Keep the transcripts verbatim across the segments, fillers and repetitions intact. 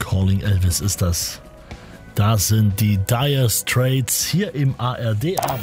Calling Elvis ist das. Das sind die Dire Straits hier im A R D-Abend.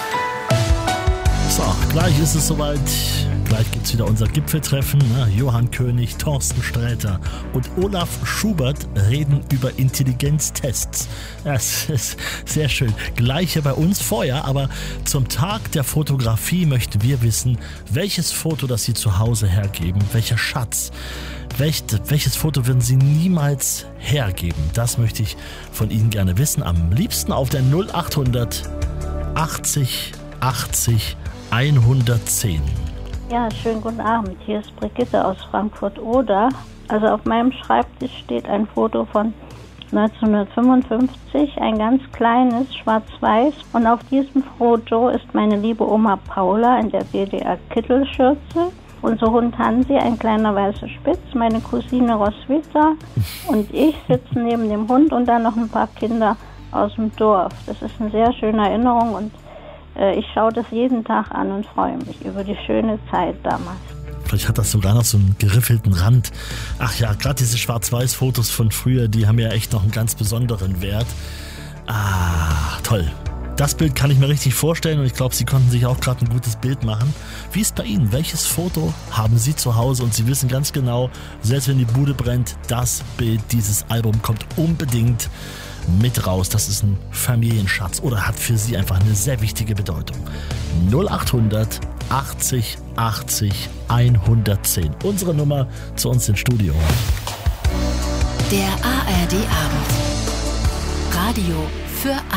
So, gleich ist es soweit. Gleich gibt es wieder unser Gipfeltreffen. Johann König, Thorsten Sträter und Olaf Schubert reden über Intelligenztests. Das ist sehr schön. Gleich hier bei uns vorher, aber zum Tag der Fotografie möchten wir wissen, welches Foto, das Sie zu Hause hergeben, welcher Schatz, welch, welches Foto würden Sie niemals hergeben? Das möchte ich von Ihnen gerne wissen. Am liebsten auf der null achthundert achtzig achtzig hundertzehn. Ja, schönen guten Abend. Hier ist Brigitte aus Frankfurt-Oder. Also auf meinem Schreibtisch steht ein Foto von neunzehnhundertfünfundfünfzig, ein ganz kleines, schwarz-weiß. Und auf diesem Foto ist meine liebe Oma Paula in der D D R-Kittelschürze. Unser Hund Hansi, ein kleiner weißer Spitz, meine Cousine Roswitha und ich sitzen neben dem Hund und dann noch ein paar Kinder aus dem Dorf. Das ist eine sehr schöne Erinnerung und ich schaue das jeden Tag an und freue mich über die schöne Zeit damals. Vielleicht hat das sogar noch so einen geriffelten Rand. Ach ja, gerade diese Schwarz-Weiß-Fotos von früher, die haben ja echt noch einen ganz besonderen Wert. Ah, toll. Das Bild kann ich mir richtig vorstellen und ich glaube, Sie konnten sich auch gerade ein gutes Bild machen. Wie ist bei Ihnen? Welches Foto haben Sie zu Hause? Und Sie wissen ganz genau, selbst wenn die Bude brennt, das Bild, dieses Album kommt unbedingt mit raus. Das ist ein Familienschatz oder hat für Sie einfach eine sehr wichtige Bedeutung. null achthundert achtzig achtzig hundertzehn. Unsere Nummer zu uns ins Studio. Der A R D-Abend. Radio für